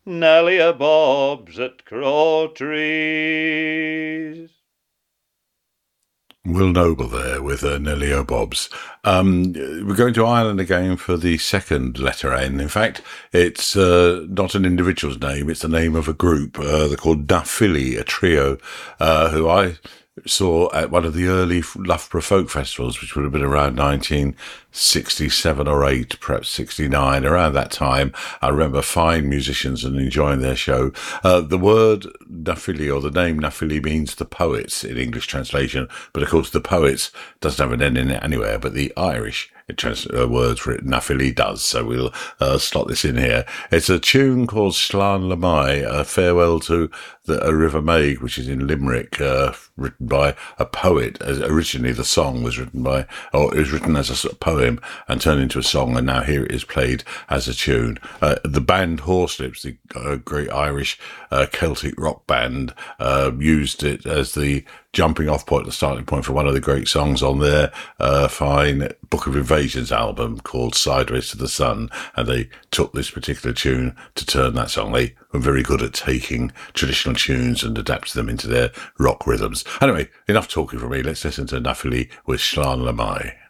Nellie Bob's at Crawtrees. Will Noble there with Nellie O'Bobs. We're going to Ireland again for the second letter N. In fact, it's not an individual's name, it's the name of a group. They're called Na Fili, a trio, who I saw at one of the early Loughborough Folk Festivals, which would have been around 1967 or 8, perhaps 69, around that time. I remember fine musicians and enjoying their show. The word Na Fili, or the name Na Fili, means the poets in English translation, but of course the poets doesn't have an N in it anywhere, but the Irish words for it, Na Fili, does, so we'll slot this in here. It's a tune called Slán le Mai, a farewell to a River Maig, which is in Limerick, written by a poet. Originally the song was written by, or it was written as a poem and turned into a song, and now here it is played as a tune. The band Horslips, the great Irish Celtic rock band, used it as the jumping off point, the starting point for one of the great songs on their fine Book of Invasions album called Sideways to the Sun, and they took this particular tune to turn that song. They were very good at taking traditional tunes and adapting them into their rock rhythms. Anyway, enough talking from me. Let's listen to Na Fili with Slán le Mai.